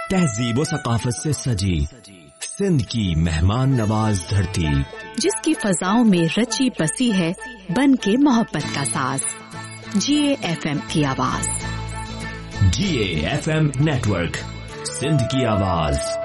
तहजीब व सकाफत से सजी सिंध की मेहमान नवाज धरती, जिसकी फजाओं में रची बसी है बन के मोहब्बत का साज। GAFM की आवाज। GAFM नेटवर्क, सिंध की आवाज।